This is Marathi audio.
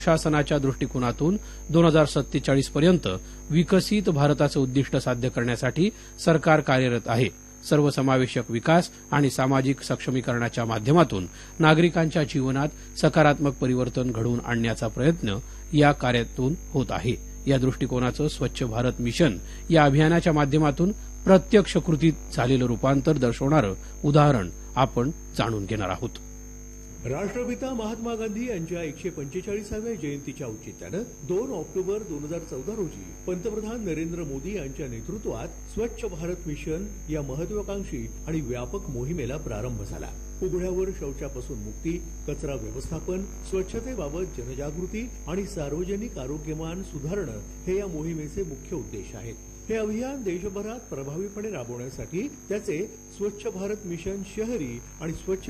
शासनाच्या दृष्टिकोनातून 2047 पर्यंत विकसित भारताचं उद्दिष्ट साध्य करण्यासाठी सरकार कार्यरत आहे. सर्वसमावेशक विकास आणि सामाजिक सक्षमीकरणाच्या माध्यमातून नागरिकांच्या जीवनात सकारात्मक परिवर्तन घडवून आणण्याचा प्रयत्न या कार्यातून होत आहे. या दृष्टिकोनाचं स्वच्छ भारत मिशन या अभियानाच्या माध्यमातून प्रत्यक्ष कृतीत झालेलं रूपांतर दर्शवणारं उदाहरण आपण जाणून घेणार आहोत. राष्ट्रपिता महात्मा गांधी यांच्या 145व्या जयंतीच्या औचित्यानं 2 ऑक्टोबर 2014 रोजी पंतप्रधान नरेंद्र मोदी यांच्या नेतृत्वात स्वच्छ भारत मिशन या महत्वाकांक्षी आणि व्यापक मोहिमेला प्रारंभ झाला. उघड्यावर शौचापासून मुक्ती, कचरा व्यवस्थापन, स्वच्छतेबाबत जनजागृती आणि सार्वजनिक आरोग्यमान सुधारणं हे या मोहिमेचे मुख्य उद्देश आहेत. हे अभियान देशभरात प्रभावीपणे राबवण्यासाठी त्याचे स्वच्छ भारत मिशन शहरी आणि स्वच्छ